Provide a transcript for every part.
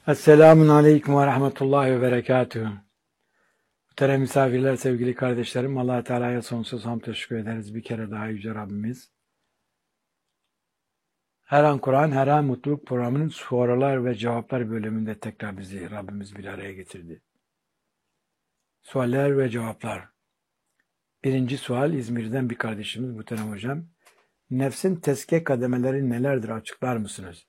Esselamun Aleyküm ve Rahmetullahi ve Berekatuhu. Muhterem misafirler, sevgili kardeşlerim, Allah Teala'ya sonsuz hamd teşekkür ederiz. Bir kere daha Yüce Rabbimiz. Her an Kur'an, her an mutluluk programının sorular ve cevaplar bölümünde tekrar bizi Rabbimiz bir araya getirdi. Sualler ve cevaplar. Birinci sual İzmir'den bir kardeşimiz Muhterem Hocam. Nefsin tezkiye kademeleri nelerdir, açıklar mısınız?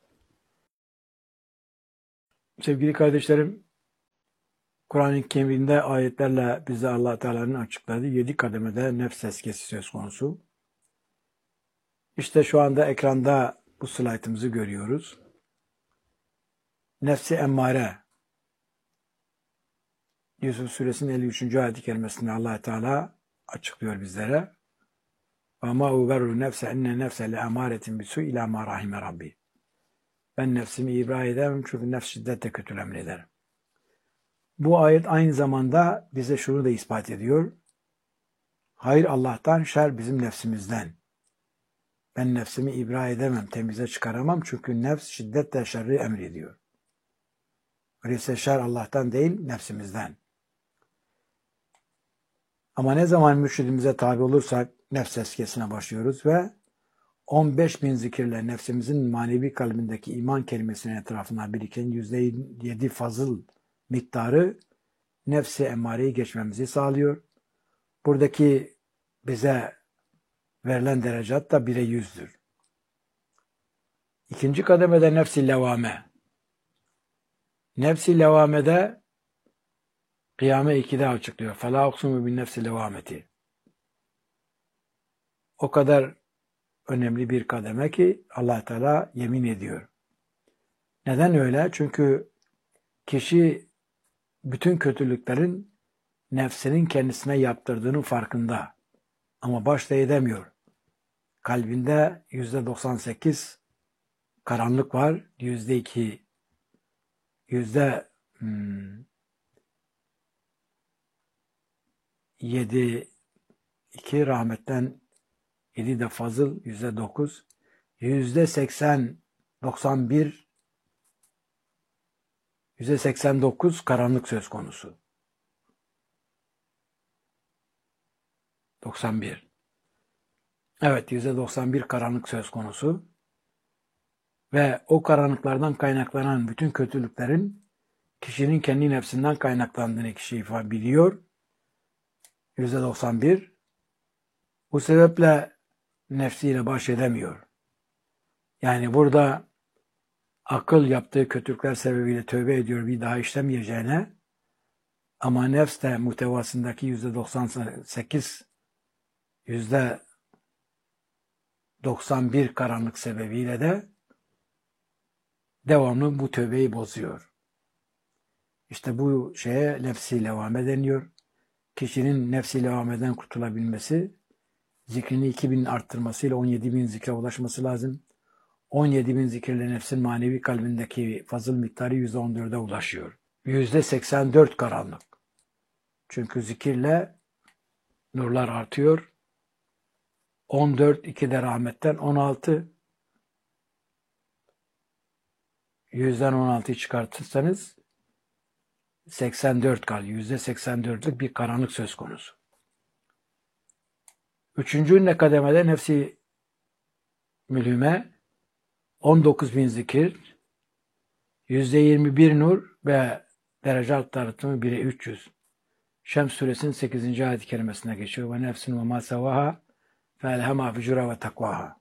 Sevgili kardeşlerim, Kur'an-ı Kerim'de ayetlerle bize Allah Teala'nın açıkladığı 7 kademede nefs tezkiyesi söz konusu. İşte şu anda ekranda bu slaytımızı görüyoruz. Nefsi emmare. Yusuf Suresinin 53. ayet-i kerimesinde Allah Teala açıklıyor bizlere. وَمَا اُبَرُّ نَفْسَ اِنَّ نَفْسَ لَاَمَارَةٍ بِسُوءِ اِلَى مَا رَحِمَ رَبِّي. Ben nefsimi ibra edemem çünkü nefs şiddetle kötü emreder. Bu ayet aynı zamanda bize şunu da ispat ediyor. Hayır Allah'tan, şer bizim nefsimizden. Ben nefsimi ibra edemem, temize çıkaramam çünkü nefs şiddetle şerri emrediyor. Öyleyse şer Allah'tan değil, nefsimizden. Ama ne zaman mürşidimize tabi olursak nefs tezkiyesine başlıyoruz ve 15.000 zikirle nefsimizin manevi kalbindeki iman kelimesinin etrafına biriken %7 fazıl miktarı nefsi emmareyi geçmemizi sağlıyor. Buradaki bize verilen derecat da 1'e 100'dür. İkinci kademede nefs-i levame. Nefs-i levamede Kıyame 2'de açıklıyor. فَلَا اُقْسُمُ بِالنَّفْسِ لَوَامَةِ. O kadar önemli bir kademe ki Allah Teala yemin ediyor. Neden öyle? Çünkü kişi bütün kötülüklerin nefsinin kendisine yaptırdığının farkında. Ama başta edemiyor. Kalbinde %98 karanlık var. %2 %7 2 rahmetten 7 de fazıl %9 %80 %89 karanlık söz konusu. 91. Evet, %91 karanlık söz konusu. Ve o karanlıklardan kaynaklanan bütün kötülüklerin kişinin kendi nefsinden kaynaklandığını kişi biliyor. %91. Bu sebeple nefsiyle baş edemiyor. Yani burada akıl yaptığı kötülükler sebebiyle tövbe ediyor bir daha işlemeyeceğine, ama nefs de muhtevasındaki %98 %91 karanlık sebebiyle de devamlı bu tövbeyi bozuyor. İşte bu şeye nefsi levame deniyor. Kişinin nefsi levameden kurtulabilmesi, zikrini 2000 arttırmasıyla 17.000 zikre ulaşması lazım. 17.000 zikirle nefsin manevi kalbindeki fazıl miktarı %14'e ulaşıyor. %84 karanlık. Çünkü zikirle nurlar artıyor. 14, 2'de rahmetten 16. 100'den 16'yı çıkartırsanız 84 kalıyor. %84'lük bir karanlık söz konusu. Üçüncü kademede nefsi mülhime 19.000 zikir, %21 nur ve derecat dağıtımı 1'e 300. Şems suresinin 8. ayet-i kerimesine geçiyor. Ve nefsin ve ma sevaha felhema fücura ve takvaha.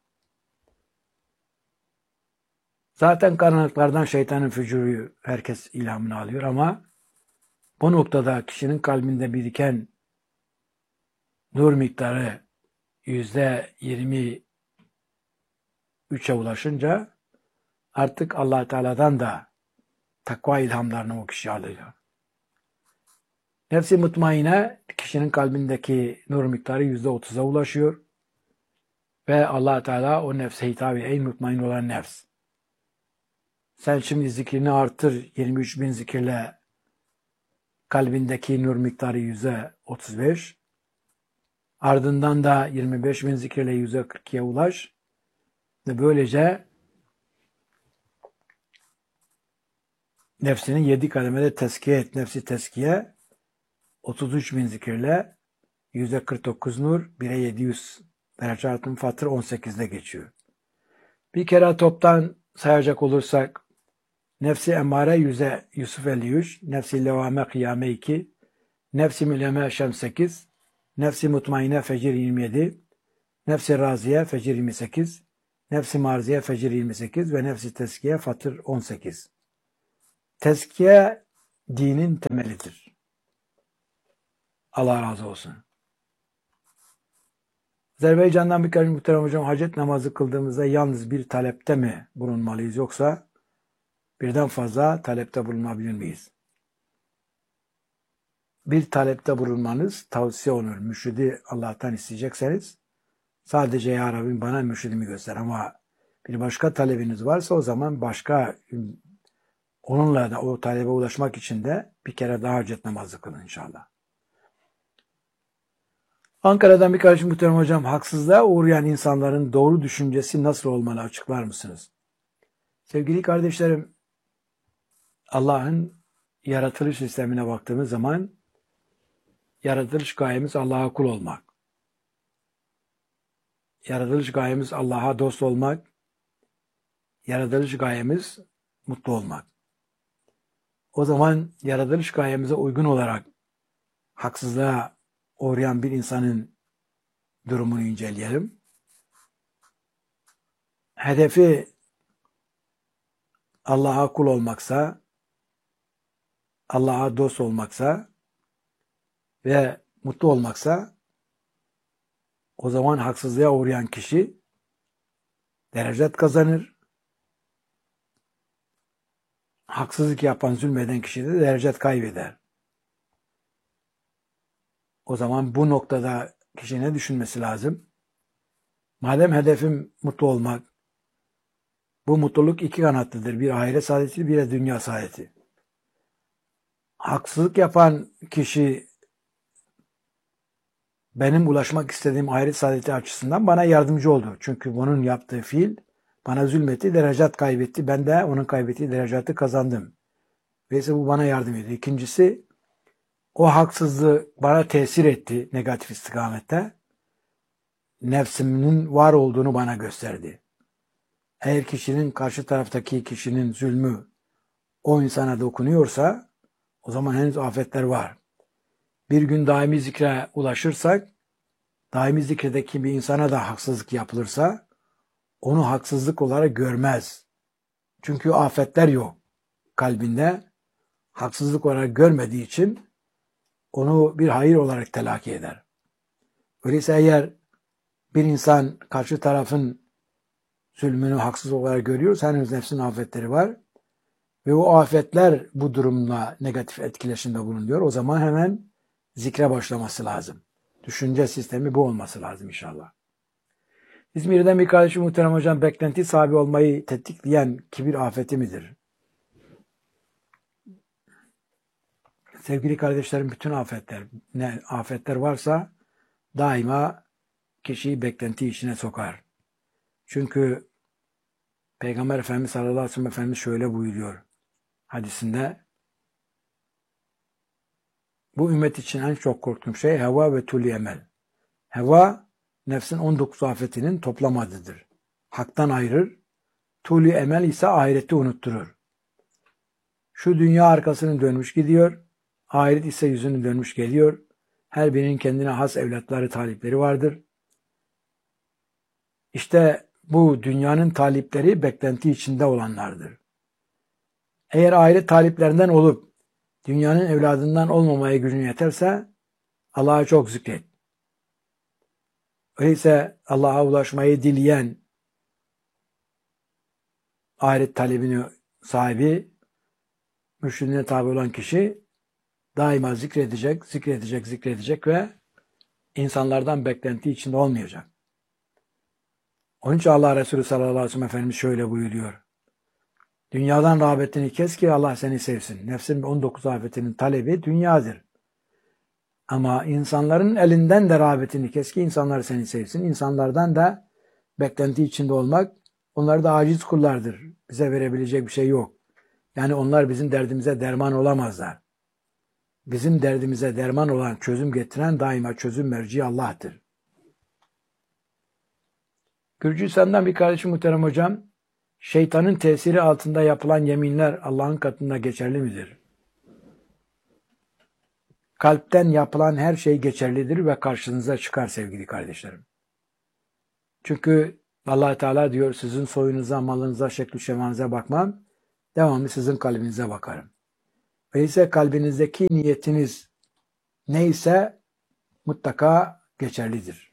Zaten karanlıklardan şeytanın fücuru herkes ilhamını alıyor ama bu noktada kişinin kalbinde biriken nur miktarı %23'e ulaşınca artık Allah Teala'dan da takva ilhamlarını o kişi alıyor. Nefsi mutmaine kişinin kalbindeki nur miktarı %30'a ulaşıyor ve Allah Teala o nefse hitap ediyor. Ey mutmain olan nefs, sen şimdi zikrini artır, 23.000 zikirle kalbindeki nur miktarı %35, ardından da 25.000 zikirle %42'ye ulaş ve böylece nefsini 7 kademede tezkiye et. Nefsi tezkiye 33.000 zikirle %49 nur, 1'e 700 derece artım fatır 18'de geçiyor. Bir kere toptan sayacak olursak nefsi emmare Yusuf 53, nefsi levame kıyame 2, nefsi müleme şem 8, nefsi mutmaine fecir 27, nefsi raziye fecir 28, nefsi marziye fecir 28 ve nefsi teskiye fatır 18. Teskiye dinin temelidir. Allah razı olsun. Azerbaycan'dan birkaç muhterem hocam, hacet namazı kıldığımızda yalnız bir talepte mi bulunmalıyız, yoksa birden fazla talepte bulunabilir miyiz? Bir talepte bulunmanız tavsiye olur. Mürşidi Allah'tan isteyecekseniz sadece ya Rabbi bana mürşidimi göster, ama bir başka talebiniz varsa o zaman onunla da o talebe ulaşmak için de bir kere daha hacet namazı kılın inşallah. Ankara'dan bir kardeşim muhterem hocam, haksızlığa uğrayan insanların doğru düşüncesi nasıl olmalı, açıklar mısınız? Sevgili kardeşlerim, Allah'ın yaratılış sistemine baktığımız zaman yaratılış gayemiz Allah'a kul olmak. Yaratılış gayemiz Allah'a dost olmak. Yaratılış gayemiz mutlu olmak. O zaman yaratılış gayemize uygun olarak haksızlığa uğrayan bir insanın durumunu inceleyelim. Hedefi Allah'a kul olmaksa, Allah'a dost olmaksa ve mutlu olmaksa, o zaman haksızlığa uğrayan kişi derecet kazanır. Haksızlık yapan, zulmeden kişi de derecet kaybeder. O zaman bu noktada kişi ne düşünmesi lazım? Madem hedefim mutlu olmak, bu mutluluk iki kanatlıdır. Bir ahiret saadeti, bir de dünya saadeti. Haksızlık yapan kişi benim ulaşmak istediğim ahiret saadeti açısından bana yardımcı oldu. Çünkü bunun yaptığı fiil bana zulmetti, derecat kaybetti. Ben de onun kaybettiği derecatı kazandım. Ve bu bana yardım ediyor. İkincisi, o haksızlığı bana tesir etti negatif istikamette. Nefsimin var olduğunu bana gösterdi. Eğer kişinin, karşı taraftaki kişinin zulmü o insana dokunuyorsa, o zaman henüz afetler var. Bir gün daimi zikre ulaşırsak, daimi zikredeki bir insana da haksızlık yapılırsa, onu haksızlık olarak görmez. Çünkü afetler yok kalbinde. Haksızlık olarak görmediği için onu bir hayır olarak telakki eder. Öyleyse eğer bir insan karşı tarafın zulmünü haksız olarak görüyorsa, henüz nefsin afetleri var ve o afetler bu durumla negatif etkileşimde bulunuyor. O zaman hemen zikre başlaması lazım. Düşünce sistemi bu olması lazım inşallah. İzmir'den bir kardeşim muhterem hocam, beklenti sahibi olmayı tetikleyen kibir afeti midir? Sevgili kardeşlerim, bütün afetler, ne afetler varsa daima kişiyi beklenti içine sokar. Çünkü Peygamber Efendimiz sallallahu aleyhi ve sellem Efendimiz şöyle buyuruyor hadisinde: bu ümmet için en çok korktuğum şey heva ve tuli emel. Heva, nefsin 19 afetinin toplam adıdır. Haktan ayırır. Tuli emel ise ahireti unutturur. Şu dünya arkasını dönmüş gidiyor. Ahiret ise yüzünü dönmüş geliyor. Her birinin kendine has evlatları, talipleri vardır. İşte bu dünyanın talipleri beklenti içinde olanlardır. Eğer ahiret taliplerinden olup dünyanın evladından olmamaya gücün yeterse Allah'a çok zikret. Öyleyse Allah'a ulaşmayı dileyen ahiret talebini sahibi, mürşidine tabi olan kişi daima zikredecek ve insanlardan beklenti içinde olmayacak. Onun için Allah Resulü sallallahu aleyhi ve sellem Efendimiz şöyle buyuruyor: dünyadan rağbetini kes ki Allah seni sevsin. Nefsin 19 afetinin talebi dünyadır. Ama insanların elinden de rağbetini kes ki insanlar seni sevsin. İnsanlardan da beklenti içinde olmak, onlar da aciz kullardır. Bize verebilecek bir şey yok. Yani onlar bizim derdimize derman olamazlar. Bizim derdimize derman olan, çözüm getiren daima çözüm merci Allah'tır. Gürcistan'dan bir kardeşim muhterem hocam, şeytanın tesiri altında yapılan yeminler Allah'ın katında geçerli midir? Kalpten yapılan her şey geçerlidir ve karşınıza çıkar sevgili kardeşlerim. Çünkü Allah Teala diyor, sizin soyunuza, malınıza, şekli şemanıza bakmam, devamlı sizin kalbinize bakarım. Öyleyse kalbinizdeki niyetiniz neyse mutlaka geçerlidir.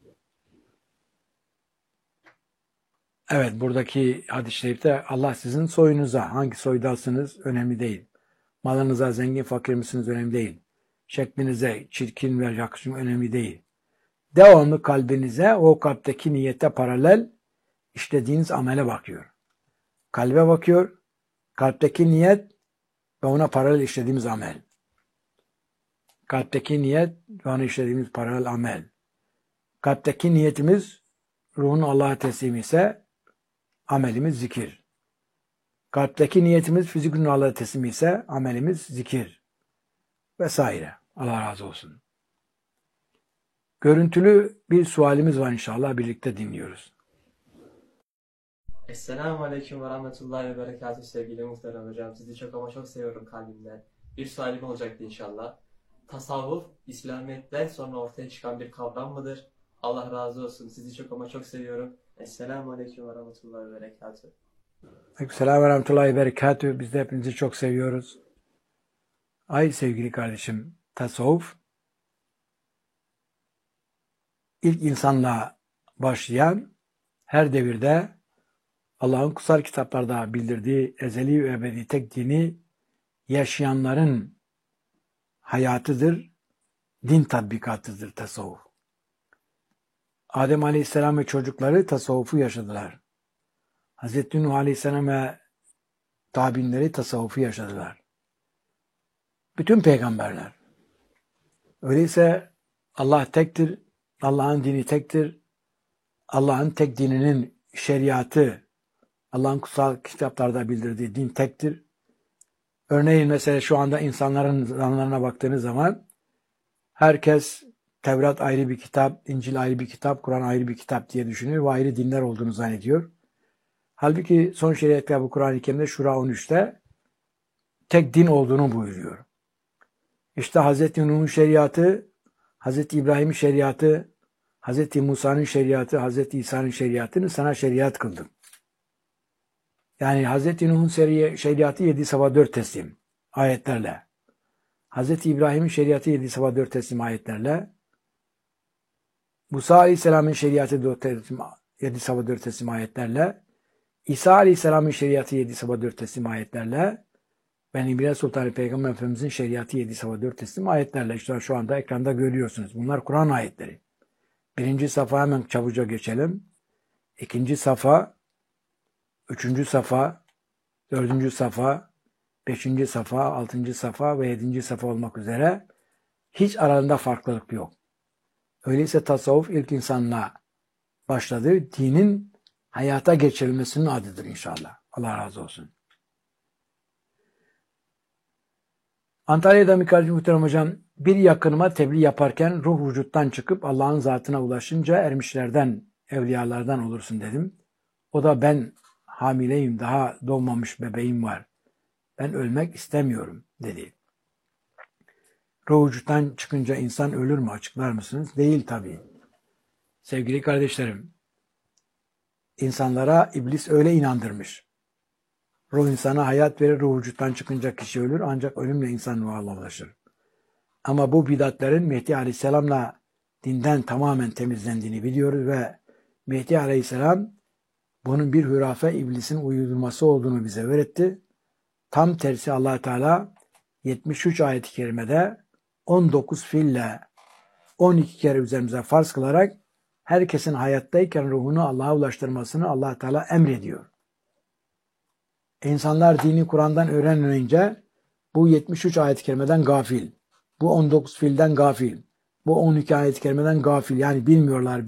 Evet, buradaki hadis-i şerifte Allah sizin soyunuza, hangi soydasınız önemli değil. Malınıza zengin fakir misiniz önemli değil. Şeklinize çirkin ve yakışıklı önemli değil. Devamlı kalbinize, o kalpteki niyete paralel işlediğiniz amele bakıyor. Kalbe bakıyor, kalpteki niyet ve ona paralel işlediğimiz amel. Kalpteki niyet ve ona işlediğimiz paralel amel. Kalpteki niyetimiz ruhun Allah'a teslimi ise amelimiz zikir. Kalpteki niyetimiz fizikün Allah'a teslimi ise amelimiz zikir. Vesaire. Allah razı olsun. Görüntülü bir sualimiz var inşallah. Birlikte dinliyoruz. Esselamu Aleyküm ve Rahmetullahi ve Berekatuhu sevgili muhterem hocam. Sizi çok ama çok seviyorum kalbimden. Bir sualim olacaktı inşallah. Tasavvuf, İslamiyet'ten sonra ortaya çıkan bir kavram mıdır? Allah razı olsun. Sizi çok ama çok seviyorum. Esselamu Aleyküm ve Rahmetullahi ve Berekatuhu. Aleykümselam ve Rahmetullahi ve Berekatuhu. Biz de hepinizi çok seviyoruz. Ay sevgili kardeşim, tasavvuf ilk insanla başlayan, her devirde Allah'ın kutsal kitaplarda bildirdiği ezeli ve ebedi tek dini yaşayanların hayatıdır, din tatbikatıdır tasavvuf. Adem Aleyhisselam ve çocukları tasavvufu yaşadılar. Hazreti Nuh Aleyhisselam ve tabinleri tasavvufu yaşadılar. Bütün peygamberler. Öyleyse Allah tektir, Allah'ın dini tektir, Allah'ın tek dininin şeriatı, Allah'ın kutsal kitaplarda bildirdiği din tektir. Örneğin mesela şu anda insanların zanlarına baktığınız zaman herkes Tevrat ayrı bir kitap, İncil ayrı bir kitap, Kur'an ayrı bir kitap diye düşünüyor ve ayrı dinler olduğunu zannediyor. Halbuki son şeriat kitabı Kur'an-ı Kerim'de Şura 13'te tek din olduğunu buyuruyor. İşte Hz. Nuh'un şeriatı, Hz. İbrahim'in şeriatı, Hz. Musa'nın şeriatı, Hz. İsa'nın şeriatını sana şeriat kıldım. Yani Hz. Nuh'un şeriatı 7-4 teslim ayetlerle. Hz. İbrahim'in şeriatı 7-4 teslim ayetlerle. Musa Aleyhisselam'ın şeriatı 7-4 teslim ayetlerle. İsa Aleyhisselam'ın şeriatı 7-4 teslim ayetlerle. Ben İbrahim Sultan Peygamber Efendimiz'in şeriatı 7-4 teslim ayetlerle. İşte şu anda ekranda görüyorsunuz. Bunlar Kur'an ayetleri. Birinci safa hemen çabuca geçelim. İkinci safa, üçüncü safa, dördüncü safa, beşinci safa, altıncı safa ve yedinci safa olmak üzere hiç aralarında farklılık yok. Öyleyse tasavvuf ilk insanla başladı. Dinin hayata geçirilmesinin adıdır inşallah. Allah razı olsun. Antalya'da kardeşim muhterem hocam, bir yakınıma tebliğ yaparken ruh vücuttan çıkıp Allah'ın zatına ulaşınca ermişlerden, evliyalardan olursun dedim. O da ben hamileyim, daha doğmamış bebeğim var. Ben ölmek istemiyorum dedi. Ruh vücuttan çıkınca insan ölür mü? Açıklar mısınız? Değil tabii. Sevgili kardeşlerim, insanlara iblis öyle inandırmış. Ruh insana hayat verir, ruh vücuttan çıkınca kişi ölür, ancak ölümle insan ruha ulaşır. Ama bu bidatlerin Mehdi Aleyhisselam'la dinden tamamen temizlendiğini biliyoruz ve Mehdi Aleyhisselam bunun bir hurafe, iblisin uydurması olduğunu bize öğretti. Tam tersi Allah Teala 73 ayet-i kerimede 19 fiille 12 kere üzerimize farz kılarak herkesin hayattayken ruhunu Allah'a ulaştırmasını Allah Teala emrediyor. İnsanlar dini Kur'an'dan öğrenmeyince bu 73 ayet-i kerimeden gafil, bu 19 fiilden gafil, bu 12 ayet-i kerimeden gafil. Yani bilmiyorlar.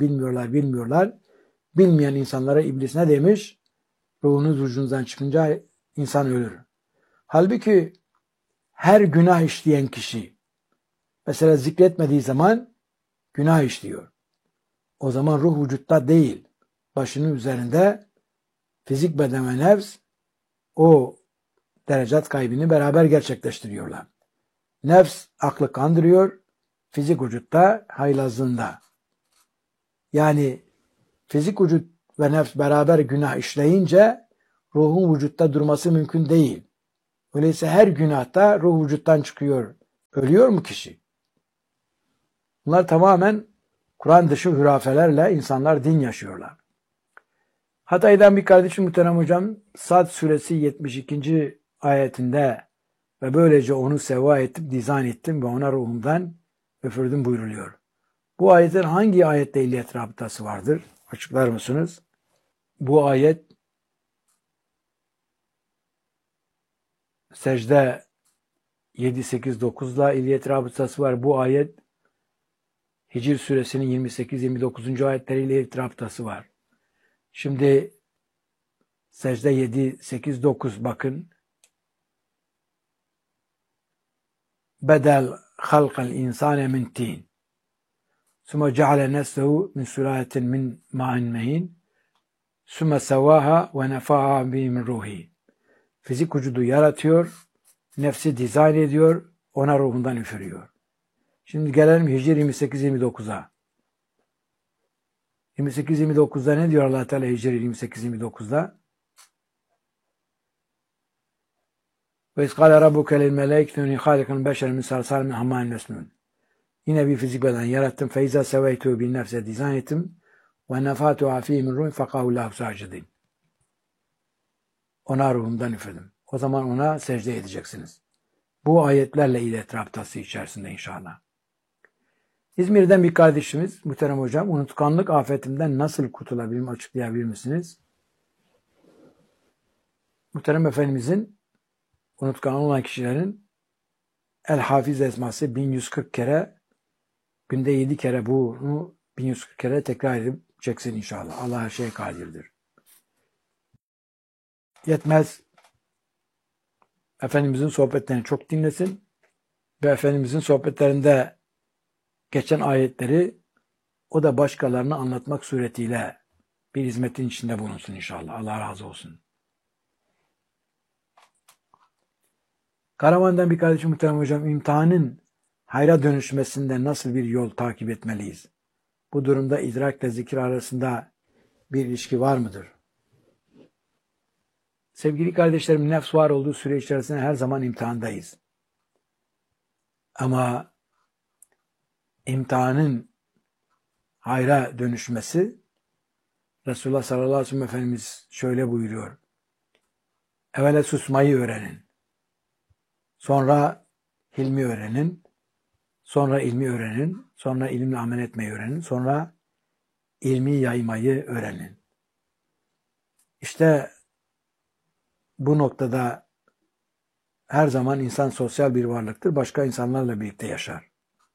Bilmeyen insanlara iblis ne demiş? Ruhunuz vücudunuzdan çıkınca insan ölür. Halbuki her günah işleyen kişi mesela zikretmediği zaman günah işliyor. O zaman ruh vücutta değil, başının üzerinde fizik, beden ve nefs o derecat kaybını beraber gerçekleştiriyorlar. Nefs aklı kandırıyor, fizik vücutta haylazlığında. Yani fizik vücut ve nefs beraber günah işleyince ruhun vücutta durması mümkün değil. Öyleyse her günahta ruh vücuttan çıkıyor. Ölüyor mu kişi? Bunlar tamamen Kur'an dışı hurafelerle insanlar din yaşıyorlar. Hatay'dan bir kardeşim muhterem hocam Sad suresi 72. ayetinde ve böylece onu seva ettim, dizayn ettim ve ona ruhumdan üfürdüm buyuruluyor. Bu ayetin hangi ayetle illiyet rabıtası vardır? Açıklar mısınız? Bu ayet secde 7, 8, 9'la illiyet rabıtası var. Bu ayet Hicr suresinin 28, 29. ayetleriyle illiyet rabıtası var. Şimdi secde 7, 8, 9 bakın. Bedel halkal insane min tin. Sümme ceale neslehu min sulayetin min ma'in mehin. Sümme sevaha ve nefaha bi min ruhi. Fizik vücudu yaratıyor, nefsi dizayn ediyor, ona ruhundan üfürüyor. Şimdi gelelim Hicr 28-29'a. 28-29'da ne diyor Allah Teala Hicr 28-29'da? Ve iskâle rabbuke lil melâiketü hâlikan beşer min salsal min hamâin mesnûn. Yine bir fizik beden yarattım. Feyza seveytu bin nefse dizayn ettim. Ve nefâtu afî min ruhin fekâhullâhu sâcidîn. Ona ruhumdan üfledim. O zaman ona secde edeceksiniz. Bu ayetlerle illet rabıtası içerisinde inşallah. İzmir'den bir kardeşimiz, muhterem hocam, unutkanlık afetinden nasıl kurtulabilirim açıklayabilir misiniz? Muhterem Efendimizin unutkan olan kişilerin El Hafiz esması 1140 kere, günde 7 kere bunu 1140 kere tekrar edip çeksin inşallah. Allah her şeye kadirdir. Yetmez. Efendimizin sohbetlerini çok dinlesin ve Efendimizin sohbetlerinde geçen ayetleri o da başkalarına anlatmak suretiyle bir hizmetin içinde bulunsun inşallah. Allah razı olsun. Karaman'dan bir kardeşim muhterem hocam, imtihanın hayra dönüşmesinde nasıl bir yol takip etmeliyiz? Bu durumda idrakle zikir arasında bir ilişki var mıdır? Sevgili kardeşlerim, nefs var olduğu süre içerisinde her zaman imtihandayız. Ama imtihanın hayra dönüşmesi, Resulullah sallallahu aleyhi ve sellem Efendimiz şöyle buyuruyor. Evvela susmayı öğrenin. Sonra hilmi öğrenin. Sonra ilmi öğrenin. Sonra ilimle amel etmeyi öğrenin. Sonra ilmi yaymayı öğrenin. İşte bu noktada her zaman insan sosyal bir varlıktır. Başka insanlarla birlikte yaşar.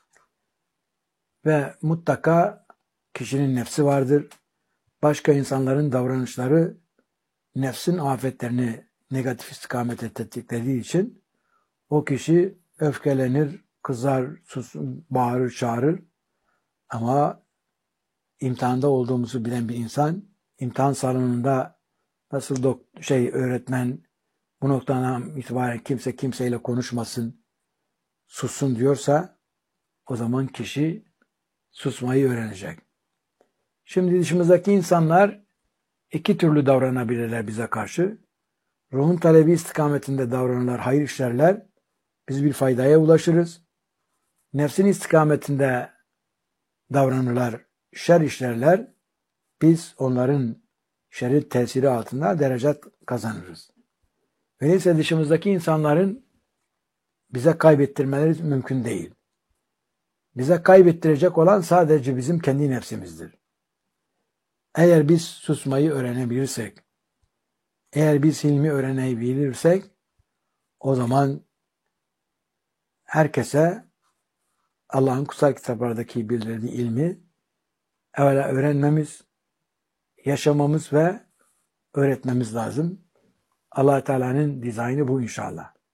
Ve mutlaka kişinin nefsi vardır. Başka insanların davranışları nefsin afetlerini negatif istikamete tetiklediği için o kişi öfkelenir, kızar, bağırır, çağırır. Ama imtihanda olduğumuzu bilen bir insan, imtihan salonunda nasıl öğretmen bu noktadan itibaren kimse kimseyle konuşmasın, sussun diyorsa o zaman kişi susmayı öğrenecek. Şimdi dışımızdaki insanlar iki türlü davranabilirler bize karşı. Ruhun talebi istikametinde davranırlar, hayır işlerler. Biz bir faydaya ulaşırız. Nefsin istikametinde davranırlar, şer işlerler. Biz onların şerri tesiri altında derecat kazanırız. Öyleyse dışımızdaki insanların bize kaybettirmeleri mümkün değil. Bize kaybettirecek olan sadece bizim kendi nefsimizdir. Eğer biz susmayı öğrenebilirsek, eğer biz hilmi öğrenebilirsek, o zaman herkese Allah'ın kutsal kitaplardaki bildirdiği ilmi evvela öğrenmemiz, yaşamamız ve öğretmemiz lazım. Allah-u Teala'nın dizaynı bu inşallah.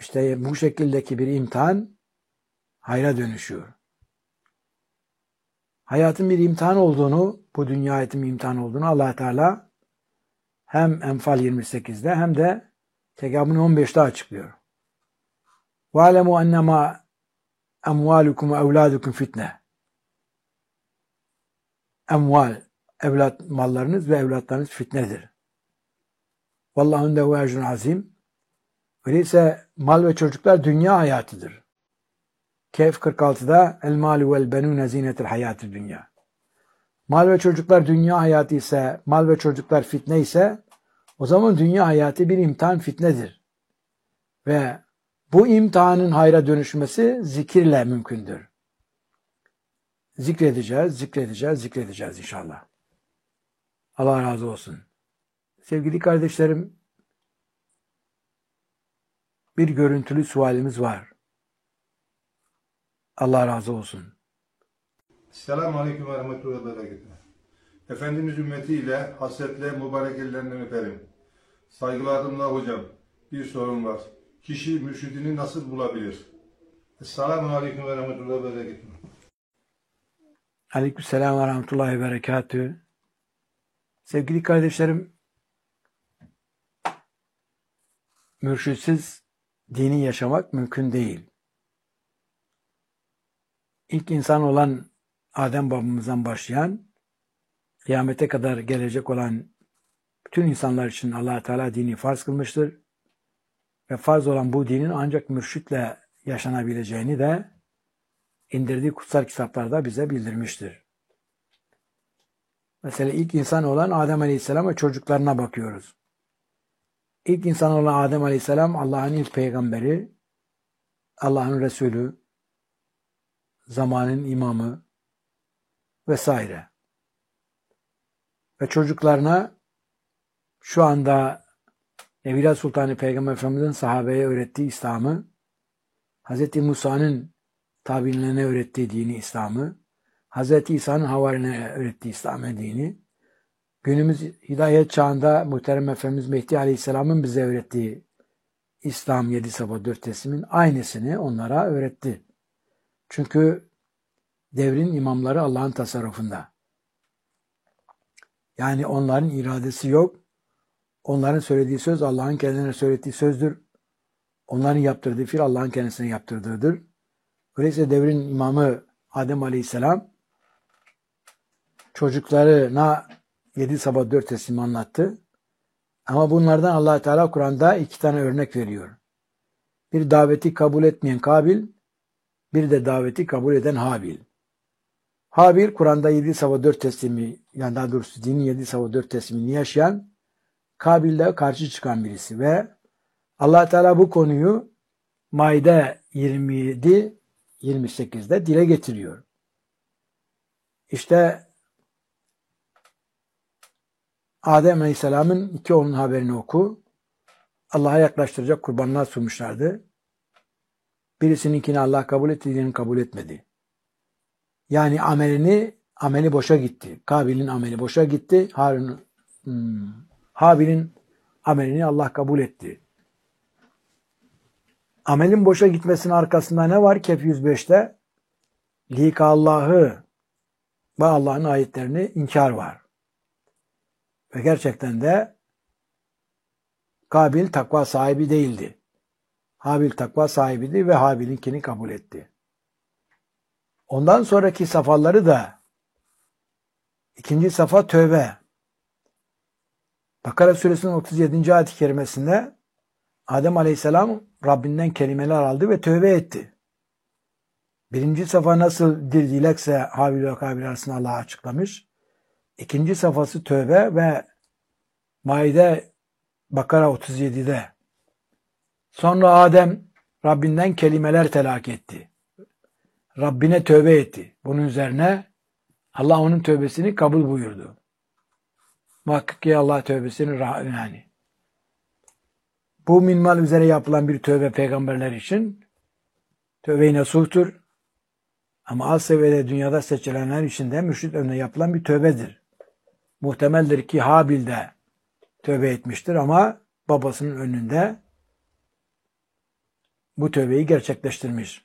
İşte bu şekildeki bir imtihan hayra dönüşüyor. Hayatın bir imtihan olduğunu, bu dünya hayatın bir imtihan olduğunu Allah Teala hem Enfal 28'de hem de Tegabun 15'te açıklıyor. وَعَلَمُوا اَنَّمَا اَمْوَالُكُمْ وَاَوْلَادُكُمْ fitne. Emval, evlat mallarınız ve evlatlarınız fitnedir. Vallahu indehu ecrun azim. Öyleyse mal ve çocuklar dünya hayatıdır. Kehf 46'da el malu vel benune zinetul hayatid dünya. Mal ve çocuklar dünya hayatı ise, mal ve çocuklar fitne ise, o zaman dünya hayatı bir imtihan, fitnedir. Ve bu imtihanın hayra dönüşmesi zikirle mümkündür. Zikredeceğiz inşallah. Allah razı olsun. Sevgili kardeşlerim, bir görüntülü sualimiz var. Allah razı olsun. Selamun Aleyküm ve Rahmetullahi ve Berekatuhu. Efendimiz ümmetiyle hasretle mübarek ellerinden öperim. Saygılarımla hocam, bir sorum var. Kişi mürşidini nasıl bulabilir? Selamun Aleyküm ve Rahmetullahi ve Berekatuhu. Aleykümselam ve Rahmetullahi ve Berekatuhu. Sevgili kardeşlerim, mürşitsiz dini yaşamak mümkün değil. İlk insan olan Adem babamızdan başlayan, kıyamete kadar gelecek olan bütün insanlar için Allah Teala dini farz kılmıştır. Ve farz olan bu dinin ancak mürşitle yaşanabileceğini de indirdiği kutsal kitaplarda bize bildirmiştir. Mesela ilk insan olan Adem Aleyhisselam ve çocuklarına bakıyoruz. İlk insan olan Adem Aleyhisselam Allah'ın ilk peygamberi, Allah'ın Resulü, zamanın imamı vesaire. Ve çocuklarına şu anda Evliya Sultanı Peygamber Efendimiz'in sahabeye öğrettiği İslam'ı, Hz. Musa'nın tabiinlerine öğrettiği dini İslam'ı, Hz. İsa'nın havarilerine öğrettiği İslam dini, günümüz hidayet çağında muhterem Efendimiz Mehdi Aleyhisselam'ın bize öğrettiği İslam 7 sabah 4 teslimin aynısını onlara öğretti. Çünkü devrin imamları Allah'ın tasarrufunda. Yani onların iradesi yok. Onların söylediği söz Allah'ın kendilerine söylediği sözdür. Onların yaptırdığı fiil Allah'ın kendisine yaptırdığıdır. Öyleyse devrin imamı Adem Aleyhisselam çocuklarına 7 sabah 4 teslim anlattı. Ama bunlardan Allah Teala Kur'an'da 2 tane örnek veriyor. Bir daveti kabul etmeyen Kabil, bir de daveti kabul eden Habil. Habil Kur'an'da 7 sabah 4 teslimi, yani daha doğrusu dinin 7 sabah 4 teslimini yaşayan, Kabil'le karşı çıkan birisi ve Allah Teala bu konuyu Maide 27-28'de dile getiriyor. İşte Adem Aleyhisselam'ın 2 oğlunun haberini oku. Allah'a yaklaştıracak kurbanlar sunmuşlardı. Birisininkini Allah kabul etti, diğerini kabul etmedi. Yani ameli boşa gitti. Kabil'in ameli boşa gitti. Habil'in amelini Allah kabul etti. Amelin boşa gitmesinin arkasında ne var? Kehf 105'te lika Allah'ı ve Allah'ın ayetlerini inkar var. Ve gerçekten de Kabil takva sahibi değildi. Habil takva sahibiydi ve Habil'inkini kabul etti. Ondan sonraki safhaları da 2. safha tövbe. Bakara suresinin 37. ayet-i kerimesinde Adem Aleyhisselam Rabbinden kelimeler aldı ve tövbe etti. 1. safha nasıl bir dilekse Habil ve Kabil arasında Allah açıklamış. 2. safhası tövbe ve Maide Bakara 37'de. Sonra Adem Rabbinden kelimeler telakki etti. Rabbine tövbe etti. Bunun üzerine Allah onun tövbesini kabul buyurdu. Muhakkak ki Allah tövbesini yani. Bu minval üzere yapılan bir tövbe peygamberler için tövbe-i nasuhtur. Ama az seviyede dünyada seçilenler için de mürşid önüne yapılan bir tövbedir. Muhtemeldir ki Habil de tövbe etmiştir ama babasının önünde bu tövbeyi gerçekleştirmiş.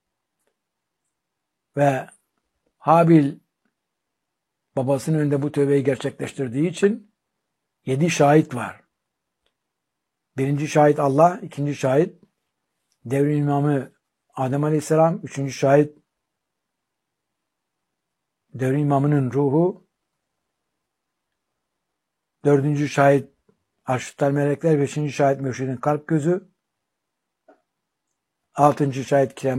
Ve Habil babasının önünde bu tövbeyi gerçekleştirdiği için 7 şahit var. Birinci şahit Allah, ikinci şahit devrin imamı Adem Aleyhisselam, üçüncü şahit devrin imamının ruhu, dördüncü şahit arşitler melekler, beşinci şahit mürşidin kalp gözü, altıncı şahit